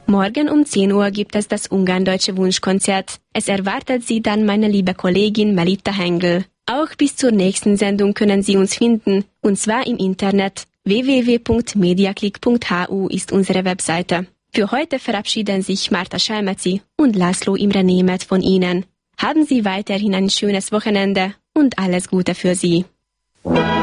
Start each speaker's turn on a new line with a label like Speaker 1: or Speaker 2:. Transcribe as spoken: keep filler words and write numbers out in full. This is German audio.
Speaker 1: Morgen um zehn Uhr gibt es das Ungarn-Deutsche Wunschkonzert. Es erwartet Sie dann meine liebe Kollegin Melitta Hengel. Auch bis zur nächsten Sendung können Sie uns finden, und zwar im Internet. w w w punkt mediaclick punkt h u ist unsere Webseite. Für heute verabschieden sich Marta Schelmezi und Laszlo Imre Németh von Ihnen. Haben Sie weiterhin ein schönes Wochenende und alles Gute für Sie.